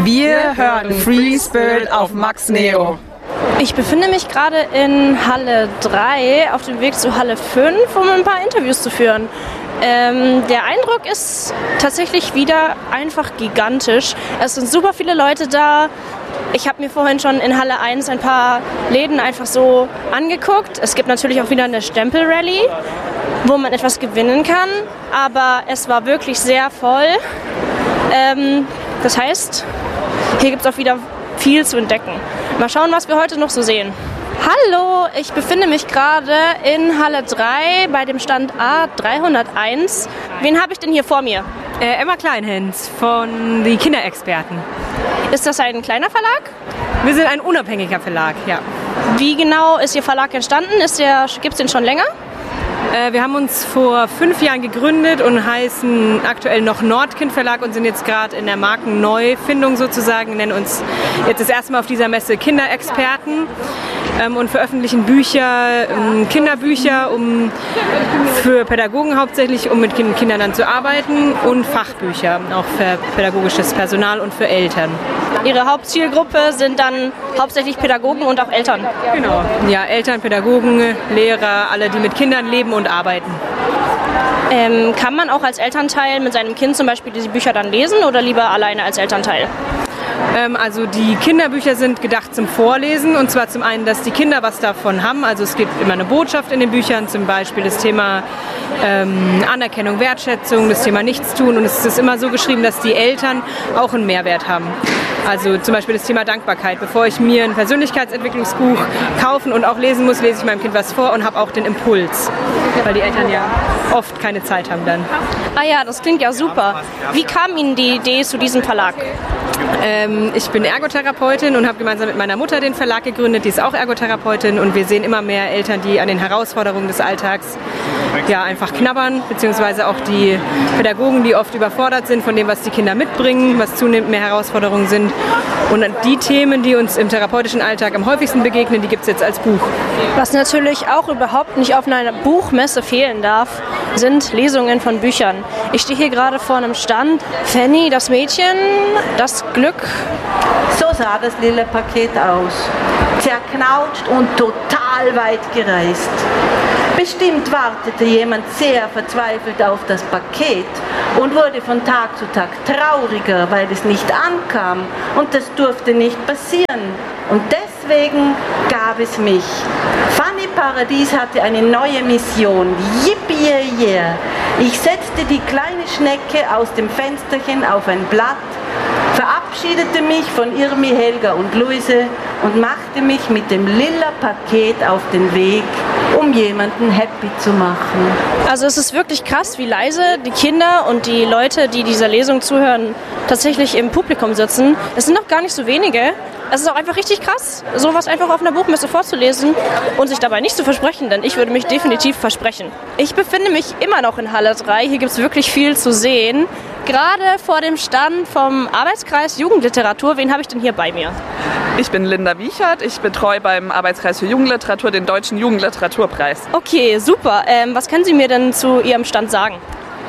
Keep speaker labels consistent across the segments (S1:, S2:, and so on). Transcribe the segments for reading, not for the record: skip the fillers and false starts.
S1: Wir hören Free Spirit auf Max Neo.
S2: Ich befinde mich gerade in Halle 3 auf dem Weg zu Halle 5, um ein paar Interviews zu führen. Der Eindruck ist tatsächlich wieder einfach gigantisch. Es sind super viele Leute da. Ich habe mir vorhin schon in Halle 1 ein paar Läden einfach so angeguckt. Es gibt natürlich auch wieder eine Stempel-Rallye, wo man etwas gewinnen kann. Aber es war wirklich sehr voll. Das heißt, hier gibt es auch wieder viel zu entdecken. Mal schauen, was wir heute noch so sehen. Hallo, ich befinde mich gerade in Halle 3 bei dem Stand A301. Wen habe ich denn hier vor mir?
S3: Emma Kleinhens von die Kinderexperten.
S2: Ist das ein kleiner Verlag?
S3: Wir sind ein unabhängiger Verlag, ja.
S2: Wie genau ist Ihr Verlag entstanden? Gibt es den schon länger?
S3: Wir haben uns vor 5 Jahren gegründet und heißen aktuell noch Nordkind Verlag und sind jetzt gerade in der Markenneufindung sozusagen, nennen uns jetzt das erste Mal auf dieser Messe Kinderexperten und veröffentlichen Bücher, Kinderbücher für Pädagogen hauptsächlich, um mit Kindern dann zu arbeiten, und Fachbücher, auch für pädagogisches Personal und für Eltern.
S2: Ihre Hauptzielgruppe sind dann hauptsächlich Pädagogen und auch Eltern?
S3: Genau, ja, Eltern, Pädagogen, Lehrer, alle, die mit Kindern leben und arbeiten.
S2: Kann man auch als Elternteil mit seinem Kind zum Beispiel diese Bücher dann lesen oder lieber alleine als Elternteil?
S3: Also die Kinderbücher sind gedacht zum Vorlesen, und zwar zum einen, dass die Kinder was davon haben. Also es gibt immer eine Botschaft in den Büchern, zum Beispiel das Thema Anerkennung, Wertschätzung, das Thema Nichtstun, und es ist immer so geschrieben, dass die Eltern auch einen Mehrwert haben. Also zum Beispiel das Thema Dankbarkeit. Bevor ich mir ein Persönlichkeitsentwicklungsbuch kaufen und auch lesen muss, lese ich meinem Kind was vor und habe auch den Impuls, weil die Eltern ja oft keine Zeit haben dann.
S2: Ah ja, das klingt ja super. Wie kam Ihnen die Idee zu diesem Verlag?
S3: Ich bin Ergotherapeutin und habe gemeinsam mit meiner Mutter den Verlag gegründet, die ist auch Ergotherapeutin, und wir sehen immer mehr Eltern, die an den Herausforderungen des Alltags einfach knabbern, beziehungsweise auch die Pädagogen, die oft überfordert sind von dem, was die Kinder mitbringen, was zunehmend mehr Herausforderungen sind. Und die Themen, die uns im therapeutischen Alltag am häufigsten begegnen, die gibt es jetzt als Buch.
S2: Was natürlich auch überhaupt nicht auf einer Buchmesse fehlen darf, sind Lesungen von Büchern. Ich stehe hier gerade vor einem Stand. Fanny, das Mädchen, das Glück.
S4: So sah das lila Paket aus. Zerknautscht und total weit gereist. Bestimmt wartete jemand sehr verzweifelt auf das Paket und wurde von Tag zu Tag trauriger, weil es nicht ankam, und das durfte nicht passieren. Und deswegen gab es mich. Fanny Paradies hatte eine neue Mission. Yippie, yeah, yeah. Ich setzte die kleine Schnecke aus dem Fensterchen auf ein Blatt, verabschiedete mich von Irmi, Helga und Luise und machte mich mit dem lila Paket auf den Weg, um jemanden happy zu machen.
S2: Also es ist wirklich krass, wie leise die Kinder und die Leute, die dieser Lesung zuhören, tatsächlich im Publikum sitzen. Es sind noch gar nicht so wenige. Es ist auch einfach richtig krass, sowas einfach auf einer Buchmesse vorzulesen und sich dabei nicht zu versprechen, denn ich würde mich definitiv versprechen. Ich befinde mich immer noch in Halle 3, hier gibt es wirklich viel zu sehen. Gerade vor dem Stand vom Arbeitskreis Jugendliteratur, wen habe ich denn hier bei mir?
S1: Ich bin Linda Wiechert, ich betreue beim Arbeitskreis für Jugendliteratur den Deutschen Jugendliteraturpreis.
S2: Okay, super. Was können Sie mir denn zu Ihrem Stand sagen?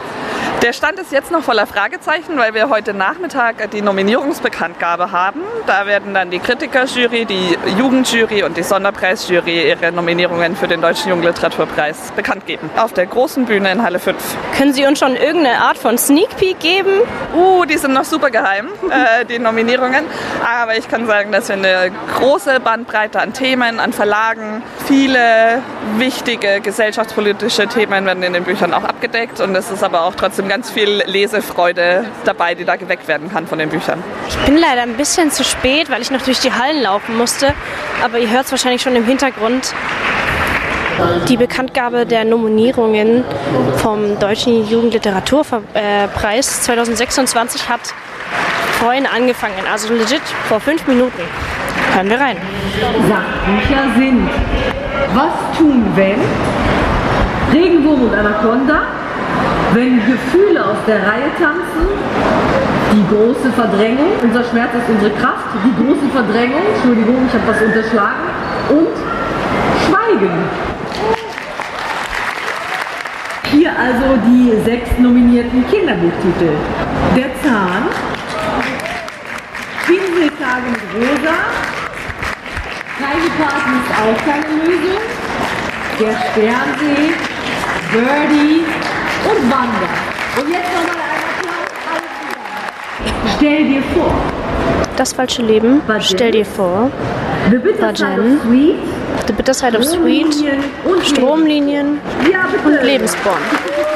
S1: Der Stand ist jetzt noch voller Fragezeichen, weil wir heute Nachmittag die Nominierungsbekanntgabe haben. Da werden dann die Kritikerjury, die Jugendjury und die Sonderpreisjury ihre Nominierungen für den Deutschen Jugendliteraturpreis bekannt geben. Auf der großen Bühne in Halle 5.
S2: Können Sie uns schon irgendeine Art von Sneak Peek geben?
S1: Die sind noch super geheim, die Nominierungen. Aber ich kann sagen, dass wir eine große Bandbreite an Themen, an Verlagen, viele wichtige gesellschaftspolitische Themen werden in den Büchern auch abgedeckt. Und es ist aber auch trotzdem ganz viel Lesefreude dabei, die da geweckt werden kann von den Büchern.
S2: Ich bin leider ein bisschen zu spät, weil ich noch durch die Hallen laufen musste. Aber ihr hört es wahrscheinlich schon im Hintergrund. Die Bekanntgabe der Nominierungen vom Deutschen Jugendliteraturpreis 2026 hat vorhin angefangen, also legit vor 5 Minuten. Hören wir rein.
S5: Sachbücher sind Was tun, wenn? Regenwurm und Anaconda, Wenn Gefühle aus der Reihe tanzen, Die große Verdrängung, Unser Schmerz ist unsere Kraft, Die große Verdrängung, Entschuldigung, ich habe was unterschlagen, und Schweigen. Hier also die 6 nominierten Kinderbuchtitel. Der Zahn, Die Anlage mit Rosa. Reisepaten ist auch keine Lösung. Der Sternsee, Birdie und Wanda. Und jetzt nochmal ein Applaus, alle zusammen. Stell dir vor.
S2: Das falsche Leben. Stell dir vor.
S5: The Bitter Side of
S2: Bajen.
S5: Sweet.
S2: The Bitter Side of Sweet.
S5: Und
S2: Stromlinien
S5: Ja, bitte.
S2: und Lebensborn.